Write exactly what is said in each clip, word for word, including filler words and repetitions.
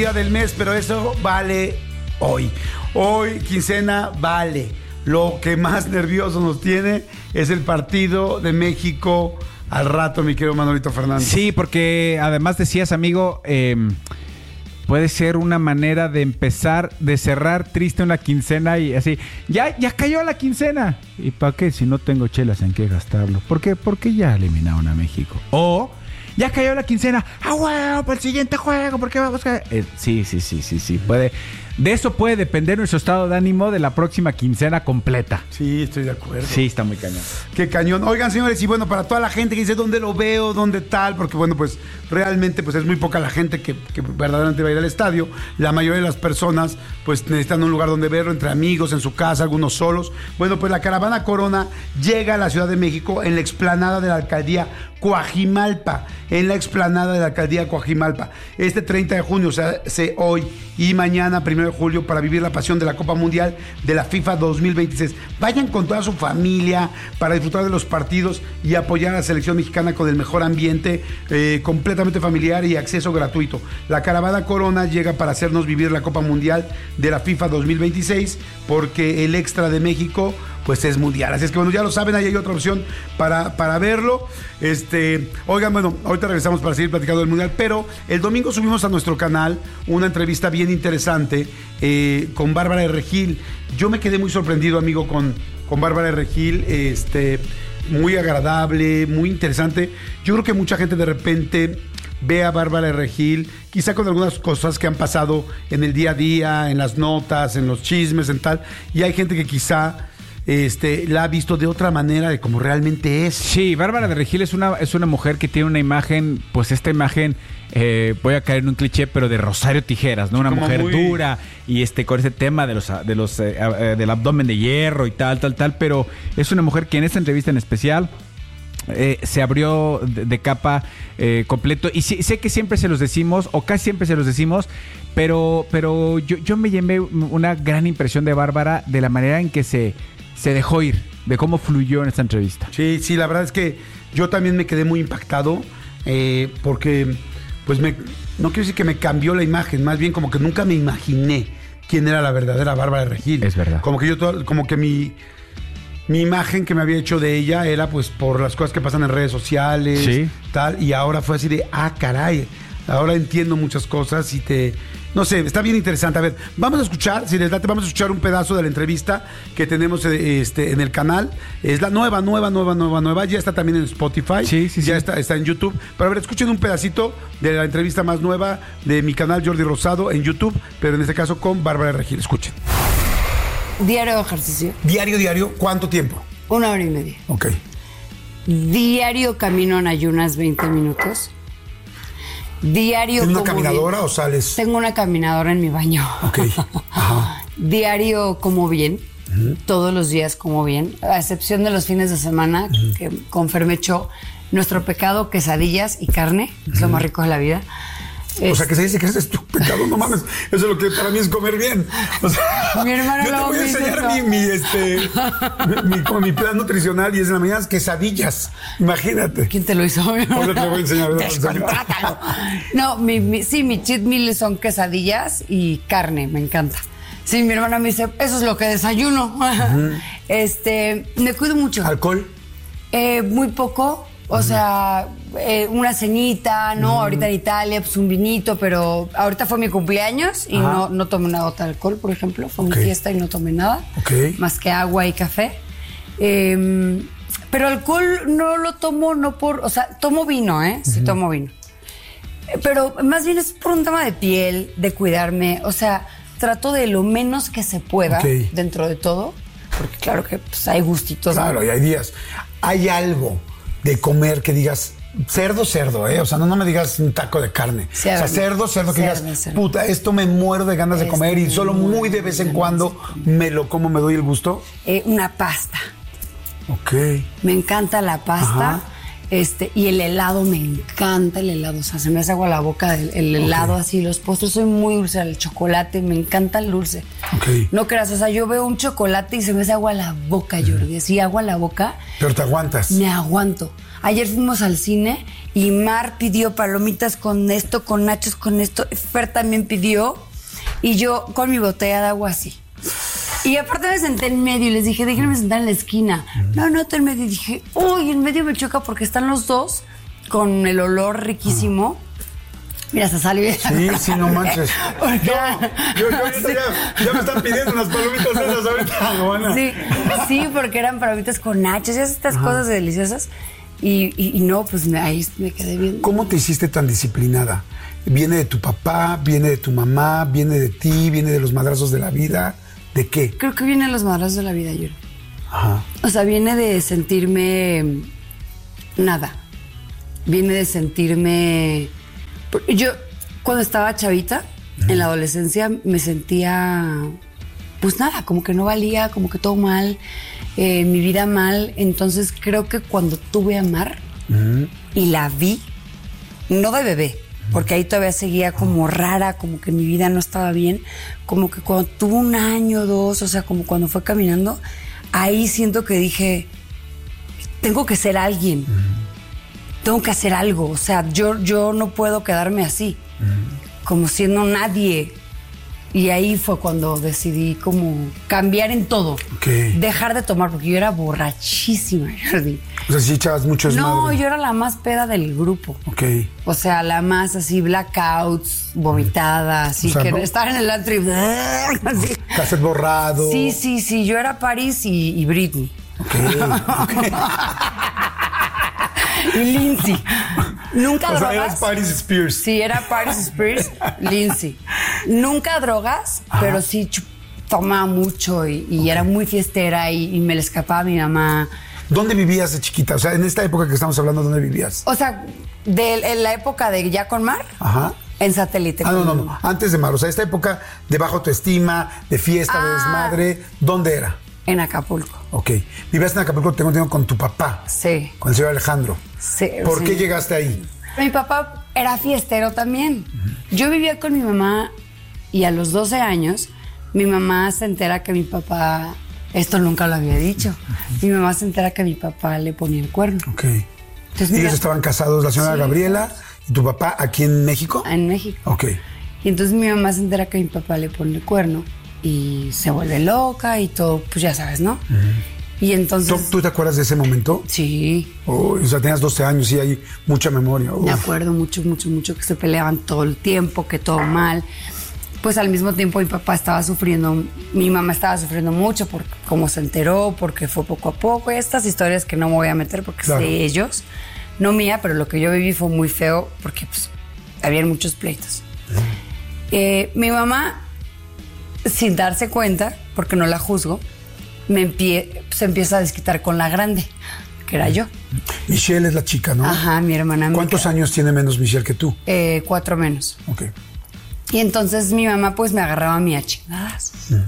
Día del mes, pero eso vale hoy. Hoy, quincena, vale. Lo que más nervioso nos tiene es el partido de México al rato, mi querido Manolito Fernández. Sí, porque además decías, amigo, eh, puede ser una manera de empezar, de cerrar triste una quincena y así. Ya, ya cayó la quincena. ¿Y para qué? Si no tengo chelas en qué gastarlo. ¿Por qué? Porque ya eliminaron a México. O... ya cayó la quincena. ¡Ah, huevo! Para el siguiente juego, ¿por qué vamos a...? Eh, sí, sí, sí, sí, sí. Puede. De eso puede depender nuestro estado de ánimo de la próxima quincena completa. Sí, estoy de acuerdo. Sí, está muy cañón. Qué cañón. Oigan, señores, y bueno, para toda la gente que dice dónde lo veo, dónde tal, porque bueno, pues realmente pues es muy poca la gente que, que verdaderamente va a ir al estadio. La mayoría de las personas pues necesitan un lugar donde verlo, entre amigos, en su casa, algunos solos. Bueno, pues la Caravana Corona llega a la Ciudad de México en la explanada de la alcaldía Coajimalpa, en la explanada de la alcaldía Coajimalpa, este treinta de junio, o sea, se, hoy y mañana, primero de julio, para vivir la pasión de la Copa Mundial de la FIFA dos mil veintiséis. Vayan con toda su familia para disfrutar de los partidos y apoyar a la selección mexicana con el mejor ambiente, eh, completamente familiar y acceso gratuito. La Caravana Corona llega para hacernos vivir la Copa Mundial de la FIFA dos mil veintiséis, porque el extra de México pues es mundial. Así es que bueno, ya lo saben, ahí hay otra opción para, para verlo. Este, oigan, bueno, ahorita regresamos para seguir platicando del mundial, pero el domingo subimos a nuestro canal una entrevista bien interesante eh, con Bárbara de Regil. Yo me quedé muy sorprendido, amigo, con, con Bárbara de Regil, este, muy agradable, muy interesante. Yo creo que mucha gente de repente ve a Bárbara de Regil, quizá con algunas cosas que han pasado en el día a día, en las notas, en los chismes, en tal, y hay gente que quizá Este, la ha visto de otra manera de como realmente es. Sí, Bárbara de Regil es una, es una mujer que tiene una imagen, pues esta imagen, eh, voy a caer en un cliché, pero de Rosario Tijeras, ¿no? Una como mujer muy dura y este con ese tema de los, de los eh, eh, del abdomen de hierro y tal, tal, tal, pero es una mujer que en esta entrevista en especial Eh, se abrió de, de capa eh, completo y sí, sé que siempre se los decimos o casi siempre se los decimos, pero, pero yo, yo me llevé una gran impresión de Bárbara de la manera en que se, se dejó ir, de cómo fluyó en esta entrevista. Sí, sí, la verdad es que yo también me quedé muy impactado eh, porque pues me, no quiero decir que me cambió la imagen, más bien como que nunca me imaginé quién era la verdadera Bárbara de Regil. Es verdad. Como que yo, como que mi Mi imagen que me había hecho de ella era pues por las cosas que pasan en redes sociales, sí, tal, y ahora fue así de, ah, caray, ahora entiendo muchas cosas y te, no sé, está bien interesante. A ver, vamos a escuchar, si les da, vamos a escuchar un pedazo de la entrevista que tenemos este, en el canal. Es la nueva, nueva, nueva, nueva, nueva, ya está también en Spotify, sí, sí, ya sí. Está, está en YouTube. Pero a ver, escuchen un pedacito de la entrevista más nueva de mi canal Jordi Rosado en YouTube, pero en este caso con Bárbara Regil. Escuchen. Diario de ejercicio. Diario, diario, ¿cuánto tiempo? Una hora y media. Ok. Diario camino en ayunas veinte minutos. Diario. ¿Tienes una como caminadora bien. o sales? Tengo una caminadora en mi baño. Ok. Ajá. Diario como bien. Uh-huh. Todos los días como bien. A excepción de los fines de semana, uh-huh, que con Fermecho, nuestro pecado, quesadillas y carne. Uh-huh. Es lo más rico de la vida. O sea, que se dice que ese es tu pecado, no mames. Eso es lo que para mí es comer bien. O sea, mi hermano yo te voy a enseñar mi, mi, este, mi, mi, mi plan nutricional y es en la mañana quesadillas. Imagínate. ¿Quién te lo hizo? Ahora te lo voy a enseñar. Descontrátalo. No, mi, mi, sí, mi cheat meal son quesadillas y carne, me encanta. Sí, mi hermana me dice, eso es lo que desayuno. Uh-huh. Este, me cuido mucho. ¿Alcohol? Eh, muy poco. O uh-huh. sea, eh, una cenita, ¿no? Uh-huh. Ahorita en Italia, pues un vinito, pero ahorita fue mi cumpleaños y no, no tomé una gota de alcohol, por ejemplo. Fue okay. mi fiesta y no tomé nada. Okay. Más que agua y café. Eh, pero alcohol no lo tomo, no por... O sea, tomo vino, ¿eh? Sí, uh-huh. tomo vino. Pero más bien es por un tema de piel, de cuidarme. O sea, trato de lo menos que se pueda okay. dentro de todo. Porque claro que pues, hay gustitos. Claro, ¿no? Y hay días. Hay algo de comer que digas cerdo, cerdo, ¿eh? O sea, no, no me digas un taco de carne. Cerdo. O sea, cerdo, cerdo, que cerdo, digas, cerdo. Puta, esto me muero de ganas de esto comer y solo muy de vez en cuando me lo como, me doy el gusto. Eh, una pasta. Ok. Me encanta la pasta. Ajá. Este, y el helado, me encanta el helado. O sea, se me hace agua la boca el, el helado, okay. así, los postres. Soy muy dulce, el chocolate, me encanta el dulce. Okay. No creas, o sea, yo veo un chocolate y se me hace agua la boca, Jordi. Así, agua la boca. Pero te aguantas. Me aguanto. Ayer fuimos al cine y Mar pidió palomitas con esto, con nachos con esto. Fer también pidió y yo con mi botella de agua así. Y aparte me senté en medio y les dije, déjenme sentar en la esquina. No, no, tú en medio. Y dije, uy, en medio me choca porque están los dos con el olor riquísimo. Mira, hasta salió. Sí, sí, no manches. Porque- Yo, yo, yo ahorita ya, ya me están pidiendo unas palomitas esas ahorita, Giovanna. Sí, sí, porque eran palomitas con nachos y estas Ajá. cosas deliciosas. Y, y, y no, pues me, ahí me quedé bien. ¿Cómo te hiciste tan disciplinada? ¿Viene de tu papá, viene de tu mamá, viene de ti, viene de los madrazos de la vida? ¿De qué? Creo que viene de los madrazos de la vida, yo. Ajá. O sea, viene de sentirme nada. Viene de sentirme... Yo, cuando estaba chavita, en la adolescencia, me sentía, pues nada, como que no valía, como que todo mal, eh, mi vida mal. Entonces creo que cuando tuve a Mar uh-huh. y la vi, no de bebé, porque ahí todavía seguía como rara, como que mi vida no estaba bien, como que cuando tuvo un año, dos, o sea, como cuando fue caminando, ahí siento que dije, tengo que ser alguien. Uh-huh. Tengo que hacer algo, o sea, yo, yo no puedo quedarme así, mm. como siendo nadie. Y ahí fue cuando decidí como cambiar en todo. Okay. Dejar de tomar, porque yo era borrachísima, Jordi. O sea, sí echabas mucho desmadre. No, yo era la más peda del grupo. Ok. O sea, la más así, blackouts, vomitada, así, o sea, que ¿no? Estar en el antro y... así. Cassette borrado. Sí, sí, sí, yo era Paris y, y Britney. Ok, ok. Y Lindsay. Nunca o drogas. O sea, eras Paris Spears. Sí, era Paris Spears, Lindsay. Nunca drogas, Ajá. pero sí chup, tomaba mucho y, y okay. era muy fiestera y, y me le escapaba a mi mamá. ¿Dónde vivías de chiquita? O sea, en esta época que estamos hablando, ¿dónde vivías? O sea, de, en la época de ya con Mar. Ajá. En Satélite. Ah, no, no, no. Antes de Mar. O sea, esta época de baja autoestima, de fiesta, ah. de desmadre. ¿Dónde era? En Acapulco. Ok. Vivías en Acapulco, tengo entendido, con tu papá. Sí. Con el señor Alejandro. Sí. ¿Por sí. qué llegaste ahí? Mi papá era fiestero también. Uh-huh. Yo vivía con mi mamá y a los doce años mi mamá se entera que mi papá... Esto nunca lo había dicho. Uh-huh. Mi mamá se entera que mi papá le ponía el cuerno. Ok. Entonces, ellos estaban casados, la señora sí. Gabriela y tu papá aquí en México. En México. Ok. Y entonces mi mamá se entera que mi papá le pone el cuerno. Y se vuelve loca y todo, pues ya sabes, ¿no? Uh-huh. Y entonces... ¿Tú, ¿Tú te acuerdas de ese momento? Sí. Oh, o sea, tenías doce años y hay mucha memoria. Uf. Me acuerdo mucho, mucho, mucho que se peleaban todo el tiempo, que todo mal. Pues al mismo tiempo mi papá estaba sufriendo, mi mamá estaba sufriendo mucho por cómo se enteró, porque fue poco a poco. Y estas historias que no me voy a meter porque claro. es de ellos, no mía, pero lo que yo viví fue muy feo porque pues había muchos pleitos. Uh-huh. Eh, mi mamá... sin darse cuenta, porque no la juzgo, me empie- se empieza a desquitar con la grande, que era yo. Michelle es la chica, ¿no? Ajá, mi hermana. ¿Cuántos Mica. años tiene menos Michelle que tú? Eh, cuatro menos. Ok. Y entonces mi mamá pues me agarraba a mí a chingadas. Uh-huh.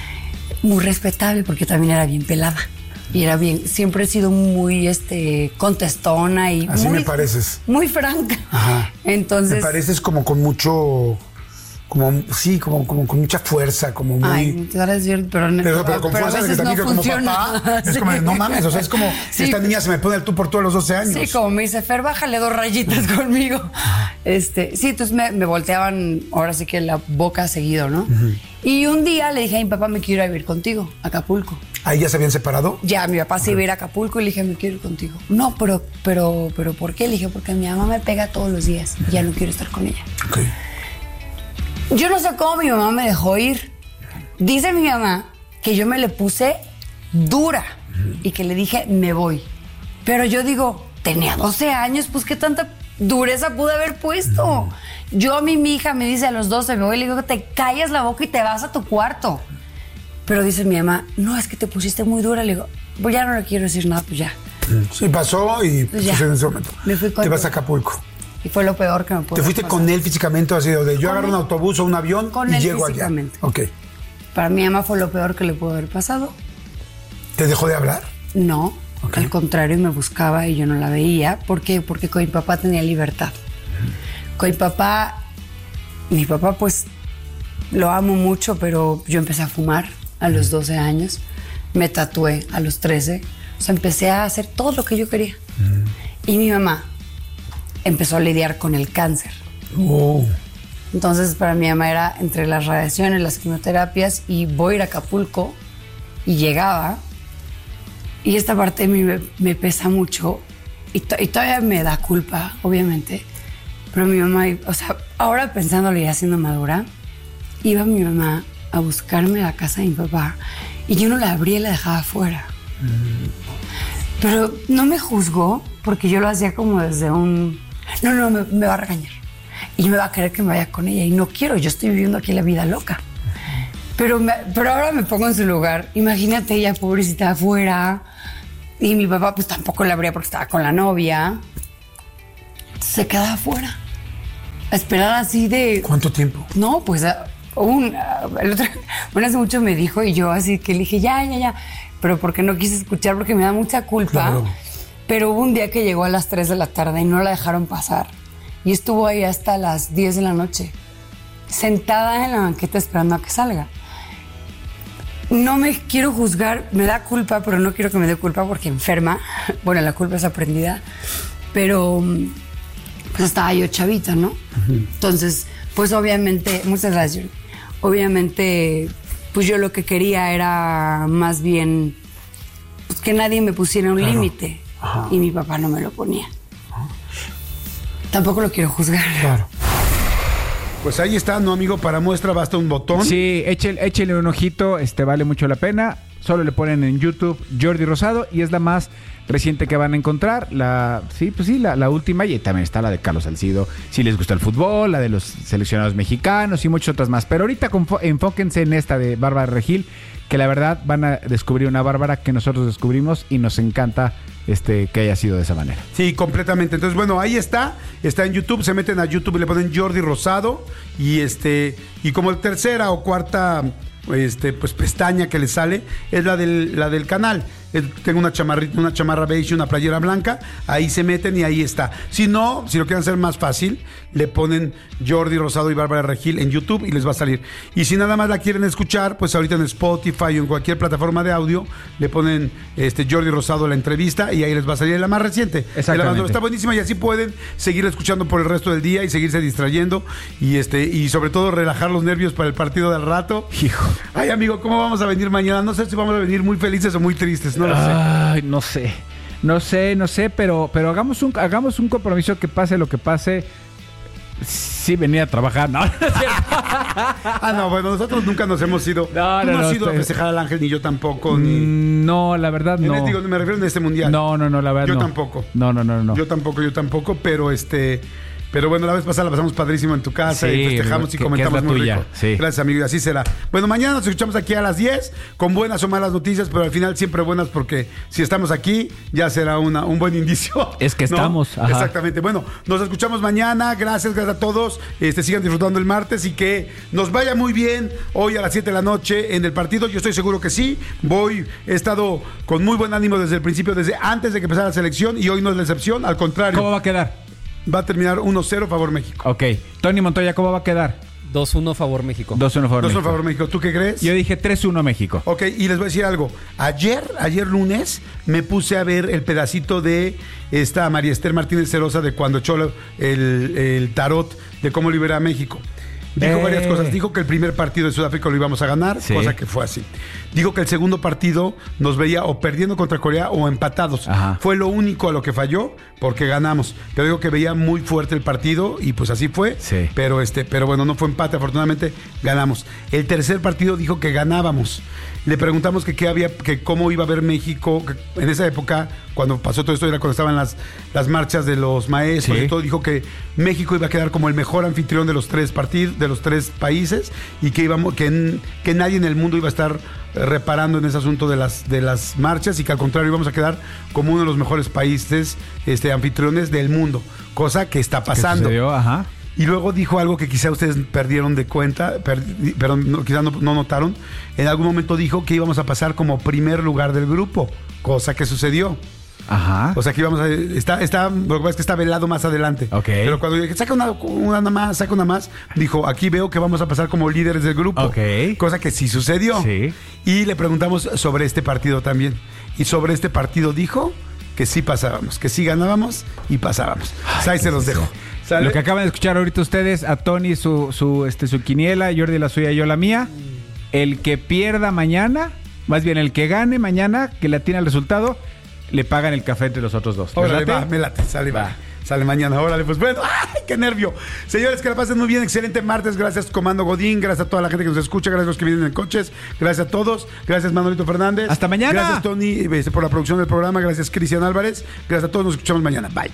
Muy respetable, porque también era bien pelada. Y era bien, siempre he sido muy este, contestona y Así muy, me pareces. Muy franca. Ajá. Entonces... Me pareces como con mucho... Como, sí, como, como con mucha fuerza, como muy... Ay, te darás cierto, pero... Pero, pero con pero fuerza, a veces que también no como funciona. papá, sí. es como, no mames, o sea, es como, sí. esta niña se me pone al tú por tú a los doce años. Sí, como me dice, Fer, bájale dos rayitas conmigo. Este, sí, entonces me, me volteaban, ahora sí que la boca seguido, ¿no? Uh-huh. Y un día le dije a mi papá, me quiero ir a vivir contigo, a Acapulco. ¿Ahí ya se habían separado? Ya, mi papá se iba a ir a Acapulco y le dije, me quiero ir contigo. No, pero, pero, pero, ¿por qué? Le dije, porque mi mamá me pega todos los días y ya no quiero estar con ella. Ok. Yo no sé cómo mi mamá me dejó ir. Dice mi mamá que yo me le puse dura y que le dije, me voy. Pero yo digo, tenía doce años, pues qué tanta dureza pude haber puesto. Yo a mí, mi hija me dice a los doce, me voy y le digo, te callas la boca y te vas a tu cuarto. Pero dice mi mamá, no, es que te pusiste muy dura. Le digo, pues ya no le quiero decir nada, pues ya. Sí, pasó y pues pues en ese momento. Me fui con te vas a Acapulco. Y fue lo peor que me pudo ¿Te fuiste pasar. con él físicamente o así, de yo agarro él, un autobús o un avión con y él llego allá? físicamente. Ok. Para mi mamá fue lo peor que le pudo haber pasado. ¿Te dejó de hablar? No, okay. Al contrario, me buscaba y yo no la veía. ¿Por qué? Porque con mi papá tenía libertad. Uh-huh. Con mi papá, mi papá pues lo amo mucho, pero yo empecé a fumar a los doce años, me tatué a los trece, o sea, empecé a hacer todo lo que yo quería. Uh-huh. Y mi mamá empezó a lidiar con el cáncer. Oh. Entonces, para mi mamá era entre las radiaciones, las quimioterapias, y voy a ir a Acapulco, y llegaba, y esta parte de mí me, me pesa mucho, y, to- y todavía me da culpa, obviamente, pero mi mamá, o sea, ahora pensándolo y haciendo madura, iba mi mamá a buscarme a la casa de mi papá, y yo no la abría y la dejaba afuera. Mm. Pero no me juzgó, porque yo lo hacía como desde un... No, no, me, me va a regañar. Y me va a querer que me vaya con ella. Y no quiero, yo estoy viviendo aquí la vida loca. Pero, me, pero ahora me pongo en su lugar. Imagínate ella, pobrecita, afuera. Y mi papá pues tampoco la abría porque estaba con la novia. Se quedaba afuera. A esperar así de... ¿Cuánto tiempo? No, pues un, el otro, bueno, hace mucho me dijo y yo así que le dije, ya, ya, ya. Pero porque no quise escuchar porque me da mucha culpa. Claro. Pero hubo un día que llegó a las tres de la tarde y no la dejaron pasar. Y estuvo ahí hasta las diez de la noche, sentada en la banqueta esperando a que salga. No me quiero juzgar, me da culpa, pero no quiero que me dé culpa porque enferma. Bueno, la culpa es aprendida. Pero pues estaba yo chavita, ¿no? Uh-huh. Entonces, pues obviamente, muchas gracias, Jordi. Obviamente, pues yo lo que quería era más bien pues, que nadie me pusiera un claro. límite. Ajá. Y mi papá no me lo ponía. Ajá. Tampoco lo quiero juzgar. Claro. Pues ahí está, ¿no, amigo? Para muestra basta un botón. Sí, échale, échale un ojito, este vale mucho la pena. Solo le ponen en YouTube Jordi Rosado y es la más reciente que van a encontrar. La, sí, pues sí, la, la última, y también está la de Carlos Salcido, si les gusta el fútbol, la de los seleccionados mexicanos y muchas otras más. Pero ahorita confo- enfóquense en esta de Bárbara Regil, que la verdad van a descubrir una Bárbara que nosotros descubrimos y nos encanta este que haya sido de esa manera. Sí, completamente. Entonces, bueno, ahí está, está en YouTube, se meten a YouTube y le ponen Jordi Rosado y este y como tercera o cuarta este pues pestaña que le sale es la del la del canal. Tengo una chamarrita, una chamarra beige y una playera blanca, ahí se meten y ahí está. Si no, si lo quieren hacer más fácil, le ponen Jordi Rosado y Bárbara Regil en YouTube y les va a salir. Y si nada más la quieren escuchar, pues ahorita en Spotify o en cualquier plataforma de audio, le ponen este Jordi Rosado la entrevista y ahí les va a salir la más reciente. Exactamente. La, está buenísima y así pueden seguir escuchando por el resto del día y seguirse distrayendo y este y sobre todo relajar los nervios para el partido del rato. Hijo. Ay, amigo, ¿cómo vamos a venir mañana? No sé si vamos a venir muy felices o muy tristes. No lo sé. Ay, no sé. No sé, no sé, pero, pero hagamos un, hagamos un compromiso que pase lo que pase. Sí, venir a trabajar, ¿no? Ah, no, bueno, nosotros nunca nos hemos ido. No, Tú no, no, no has ido estoy... a festejar al Ángel, ni yo tampoco. Ni... No, la verdad no. En este, digo, me refiero a este mundial. No, no, no, la verdad yo no. Yo tampoco. No, no, no, no. Yo tampoco, yo tampoco, pero este... Pero bueno, la vez pasada la pasamos padrísimo en tu casa, sí, y festejamos y comentamos muy tuya. rico. Sí. Gracias, amigo, y así será. Bueno, mañana nos escuchamos aquí a las diez con buenas o malas noticias, pero al final siempre buenas porque si estamos aquí ya será una, un buen indicio. Es que ¿no? estamos. Ajá. Exactamente. Bueno, nos escuchamos mañana. Gracias, gracias a todos. Este, sigan disfrutando el martes y que nos vaya muy bien hoy a las siete de la noche en el partido. Yo estoy seguro que sí. Voy, he estado con muy buen ánimo desde el principio, desde antes de que empezara la selección y hoy no es la excepción. Al contrario. ¿Cómo va a quedar? Va a terminar uno cero favor México. Ok. Tony Montoya, ¿cómo va a quedar? dos uno favor México. dos uno favor dos uno México. favor México. ¿Tú qué crees? Yo dije tres uno México. Ok, y les voy a decir algo. Ayer, ayer lunes, me puse a ver el pedacito de esta María Esther Martínez Cerosa de cuando echó el, el tarot de cómo libera a México. Dijo eh. varias cosas. Dijo que el primer partido de Sudáfrica lo íbamos a ganar, sí. Cosa que fue así. Dijo que el segundo partido nos veía o perdiendo contra Corea o empatados. Ajá. Fue lo único a lo que falló porque ganamos. Pero digo que veía muy fuerte el partido y pues así fue. Sí. Pero este, pero bueno, no fue empate, afortunadamente ganamos. El tercer partido dijo que ganábamos. Le preguntamos que qué había, que cómo iba a ver México que en esa época, cuando pasó todo esto, era cuando estaban las, las marchas de los maestros, sí. Y todo, dijo que México iba a quedar como el mejor anfitrión de los tres partidos, de los tres países, y que íbamos, que, que nadie en el mundo iba a estar reparando en ese asunto de las, de las marchas, y que al contrario íbamos a quedar como uno de los mejores países este, anfitriones del mundo, cosa que está pasando. ¿Qué sucedió? Ajá. Y luego dijo algo que quizá ustedes perdieron de cuenta, per, perdón, no, quizá no, no notaron. En algún momento dijo que íbamos a pasar como primer lugar del grupo, cosa que sucedió. Ajá. O sea que íbamos a... Está, está, lo que pasa es que está velado más adelante. Ok. Pero cuando dije, saca una, una más, saca una más, dijo, aquí veo que vamos a pasar como líderes del grupo. Ok. Cosa que sí sucedió. Sí. Y le preguntamos sobre este partido también. Y sobre este partido dijo que sí pasábamos, que sí ganábamos y pasábamos. Ay, ahí se los dejo. ¿Sale? Lo que acaban de escuchar ahorita ustedes, a Tony su, su, este, su quiniela, Jordi la suya, yo la mía. El que pierda mañana, más bien el que gane mañana, que le atiene el resultado, le pagan el café entre los otros dos. Órale, va, me late, sale, va. Sale mañana, órale, pues bueno, ¡ay, qué nervio! Señores, que la pasen muy bien, excelente martes, gracias Comando Godín, gracias a toda la gente que nos escucha, gracias a los que vienen en coches, gracias a todos, gracias Manolito Fernández. ¡Hasta mañana! Gracias Tony por la producción del programa, gracias Cristian Álvarez, gracias a todos, nos escuchamos mañana, bye.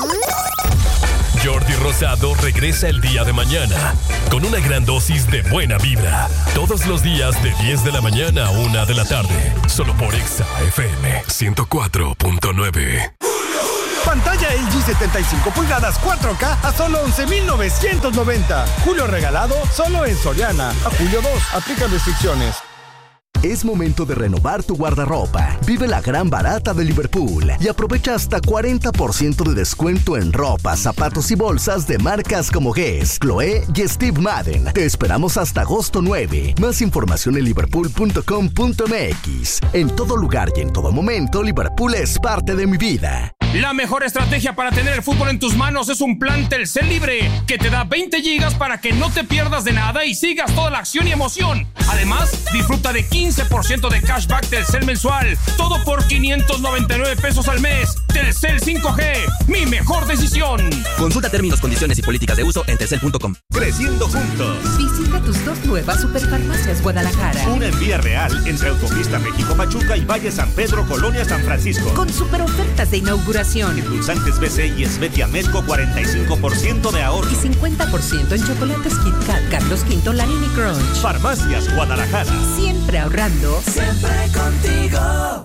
Jordi Rosado regresa el día de mañana con una gran dosis de buena vibra, todos los días de diez de la mañana a una de la tarde, solo por Exa F M ciento cuatro punto nueve. Pantalla L G setenta y cinco pulgadas cuatro K a solo once mil novecientos noventa. Julio regalado solo en Soriana. A julio dos, aplican restricciones. Es momento de renovar tu guardarropa. Vive la gran barata de Liverpool y aprovecha hasta cuarenta por ciento de descuento en ropa, zapatos y bolsas de marcas como Guess, Chloé y Steve Madden. Te esperamos hasta agosto nueve. Más información en liverpool punto com punto m x. En todo lugar y en todo momento, Liverpool es parte de mi vida. La mejor estrategia para tener el fútbol en tus manos es un plan Telcel Libre que te da veinte gigas para que no te pierdas de nada y sigas toda la acción y emoción. Además, disfruta de quince por ciento de cashback Telcel mensual. Todo por quinientos noventa y nueve pesos al mes. Telcel cinco G, mi mejor decisión. Consulta términos, condiciones y políticas de uso en telcel punto com. Creciendo juntos. Visita tus dos nuevas Superfarmacias Guadalajara. Una en Vía Real, entre Autopista México-Pachuca y Valle San Pedro, Colonia San Francisco. Con super ofertas de inauguración. Endulzantes B C y Esvetia Medco, cuarenta y cinco por ciento de ahorro. Y cincuenta por ciento en chocolates Kit Kat, Carlos Quinto, Lanini Crunch. Farmacias Guadalajara. Siempre ahorrando. Siempre contigo.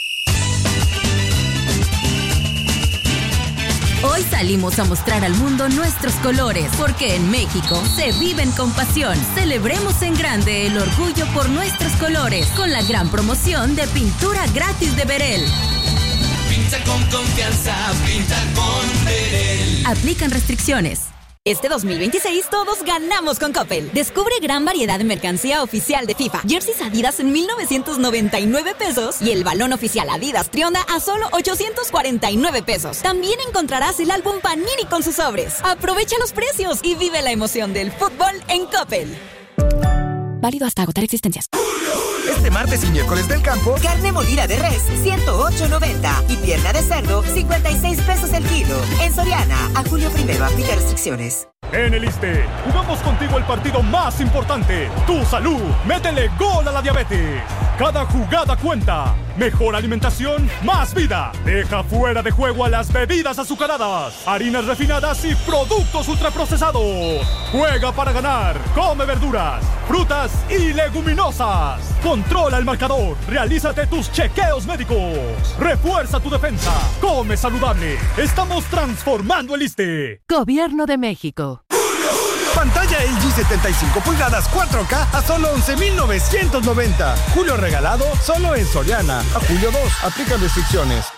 Hoy salimos a mostrar al mundo nuestros colores, porque en México se viven con pasión. Celebremos en grande el orgullo por nuestros colores, con la gran promoción de pintura gratis de Berel. Pinta con confianza, pinta con Berel. Aplican restricciones. Este dos mil veintiséis todos ganamos con Coppel. Descubre gran variedad de mercancía oficial de FIFA. Jerseys Adidas en mil novecientos noventa y nueve pesos y el balón oficial Adidas Trionda a solo ochocientos cuarenta y nueve pesos. También encontrarás el álbum Panini con sus sobres. Aprovecha los precios y vive la emoción del fútbol en Coppel. Válido hasta agotar existencias. Este martes y miércoles del campo, carne molida de res, ciento ocho noventa y pierna de cerdo, cincuenta y seis pesos el kilo. En Soriana, a julio primero, aplica restricciones. En el ISSSTE, jugamos contigo el partido más importante, tu salud. Métele gol a la diabetes. Cada jugada cuenta. Mejor alimentación, más vida. Deja fuera de juego a las bebidas azucaradas, harinas refinadas y productos ultraprocesados. Juega para ganar. Come verduras, frutas y leguminosas. Controla el marcador. Realízate tus chequeos médicos. Refuerza tu defensa. Come saludable. Estamos transformando el ISSSTE. Gobierno de México. Pantalla L G setenta y cinco pulgadas cuatro K a solo once mil novecientos noventa. Julio regalado solo en Soriana. A julio dos, aplican restricciones.